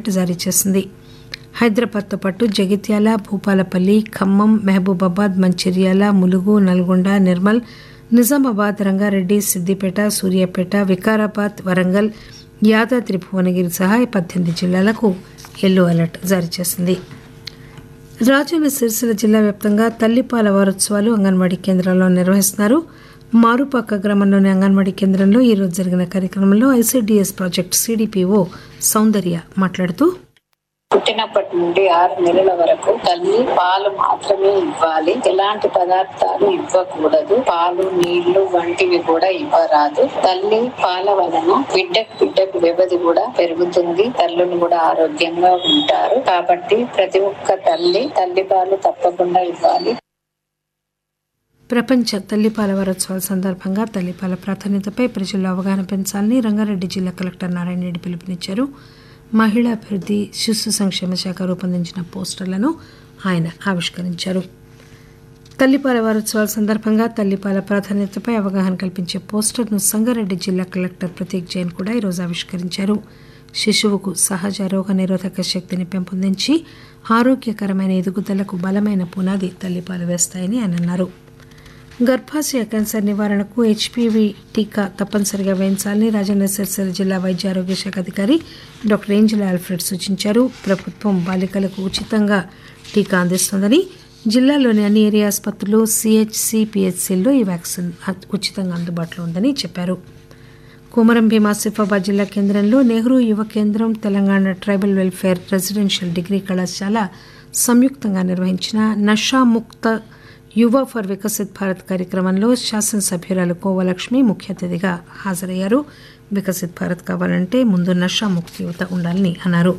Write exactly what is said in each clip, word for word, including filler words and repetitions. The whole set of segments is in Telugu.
అలర్ట్ జారీ చేసింది. హైదరాబాద్తో పాటు జగిత్యాల, భూపాలపల్లి, ఖమ్మం, మహబూబాబాద్, మంచిర్యాల, ములుగు, నల్గొండ, నిర్మల్, నిజామాబాద్, రంగారెడ్డి, సిద్దిపేట, సూర్యాపేట, వికారాబాద్, వరంగల్, యాదాద్రి భువనగిరి సహా పద్దెనిమిది జిల్లాలకు ఎల్లో అలర్ట్ జారీ చేసింది. రాజన్న సిరిసిల్ల జిల్లా వ్యాప్తంగా తల్లిపాల వారోత్సవాలు అంగన్వాడీ కేంద్రాల్లో నిర్వహిస్తున్నారు. మారుపాక గ్రామంలోని అంగన్వాడీ కేంద్రంలో ఈరోజు జరిగిన కార్యక్రమంలో ఐసీడీఎస్ ప్రాజెక్టు సీడీపీఓ సౌందర్య మాట్లాడుతూ, పుట్టినప్పటి నుండి ఆరు నెలల వరకు తల్లి పాలు మాత్రమే ఇవ్వాలి. ఎలాంటి పదార్థాలు ఇవ్వకూడదు. పాలు, నీళ్లు వంటివి కూడా ఇవ్వరాదు. తల్లి పాల వలన బిడ్డకు బిడ్డకు వ్యవధి కూడా పెరుగుతుంది. తల్లులు కూడా ఆరోగ్యంగా ఉంటారు. కాబట్టి ప్రతి ఒక్క తల్లి తల్లి పాలు తప్పకుండా ఇవ్వాలి. ప్రపంచ తల్లిపాల వారోత్సవాల సందర్భంగా తల్లిపాల ప్రాధాన్యతపై ప్రజల్లో అవగాహన పెంచాలని రంగారెడ్డి జిల్లా కలెక్టర్ నారాయణ రెడ్డి పిలుపునిచ్చారు. మహిళా అభివృద్ధి, శిశు సంక్షేమ శాఖ రూపొందించిన పోస్టర్లను ఆయన ఆవిష్కరించారు. తల్లిపాల వారోత్సవాల సందర్భంగా తల్లిపాల ప్రాధాన్యతపై అవగాహన కల్పించే పోస్టర్ను సంగారెడ్డి జిల్లా కలెక్టర్ ప్రతీక్ జైన్ కూడా ఈరోజు ఆవిష్కరించారు. శిశువుకు సహజ రోగ నిరోధక శక్తిని పెంపొందించి ఆరోగ్యకరమైన ఎదుగుదలకు బలమైన పునాది తల్లిపాలు వేస్తాయని ఆయన అన్నారు. గర్భాశయ క్యాన్సర్ నివారణకు హెచ్పీవీ టీకా తప్పనిసరిగా వేయించాలని రాజన్న సిరిసిల్ల జిల్లా వైద్య ఆరోగ్య శాఖ అధికారి డాక్టర్ ఏంజెలా ఆల్ఫ్రెడ్ సూచించారు. ప్రభుత్వం బాలికలకు ఉచితంగా టీకా అందిస్తోందని, జిల్లాలోని అన్ని ఏరియా ఆసుపత్రులు, సిహెచ్సి, పిహెచ్సిల్లో ఈ వ్యాక్సిన్ ఉచితంగా అందుబాటులో ఉందని చెప్పారు. కొమరం భీం ఆసిఫాబాద్ జిల్లా కేంద్రంలో నెహ్రూ యువ కేంద్రం, Telangana tribal welfare residential degree కళాశాల సంయుక్తంగా నిర్వహించిన నషాముక్త యువ ఫర్ వికసిత్ భారత్ కార్యక్రమంలో శాసనసభ్యురాలు కోవలక్ష్మి ముఖ్య అతిథిగా హాజరయ్యారు. వికసిత్ భారత్ కావాలంటే ముందు నషాముక్తి యువత ఉండాలని అన్నారు.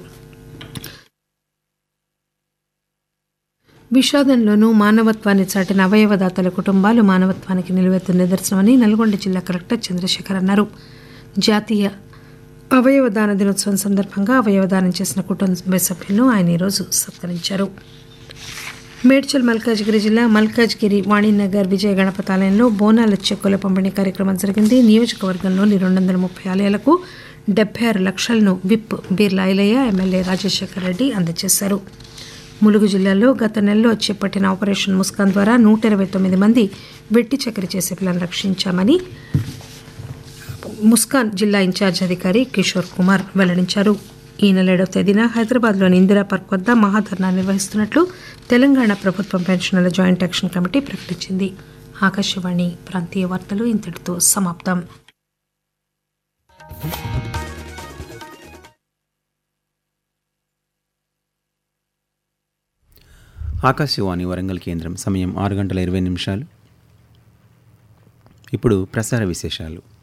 విషాదంలోనూ మానవత్వాన్ని చాటిన అవయవదాతల కుటుంబాలు మానవత్వానికి నిలువెత్తు నిదర్శనమని నల్గొండ జిల్లా కలెక్టర్ చంద్రశేఖర్ అన్నారు. జాతీయ అవయవదాన దినోత్సవం సందర్భంగా అవయవదానం చేసిన కుటుంబ సభ్యులను ఆయన ఈరోజు సత్కరించారు. మేడ్చల్ మల్కాజ్గిరి జిల్లా మల్కాజ్గిరి వాణినగర్ విజయ గణపతాలయంలో బోనాల చెక్కుల పంపిణీ కార్యక్రమం జరిగింది. నియోజకవర్గంలోని రెండు వందల ముప్పై ఆలయాలకు డెబ్బై ఆరు లక్షలను విప్ బీర్లా ఐలయ్య, ఎమ్మెల్యే రాజశేఖర్ రెడ్డి అందజేశారు. ములుగు జిల్లాలో గత నెలలో చేపట్టిన ఆపరేషన్ ముస్కాన్ ద్వారా నూట ఇరవై తొమ్మిది మంది వెట్టి చక్కెర చేసే పిల్లలను రక్షించామని ముస్కాన్ జిల్లా ఇన్ఛార్జ్ అధికారి కిషోర్ కుమార్ వెల్లడించారు. ఈ నెల ఏడవ తేదీన హైదరాబాద్లోని ఇందిరా పార్క్ వద్ద మహాధర్నా నిర్వహిస్తున్నట్లు తెలంగాణ ప్రభుత్వం పెన్షనర్ల జాయింట్ యాక్షన్ కమిటీ ప్రకటించింది. ఆకాశవాణి ప్రాంతీయ వార్తలు ఇంతటితో సమాప్తం. ఆకాశవాణి వరంగల్ కేంద్రం సమయం ఆరు గంటల ఇరవై నిమిషాలు. ఇప్పుడు ప్రసార విశేషాలు.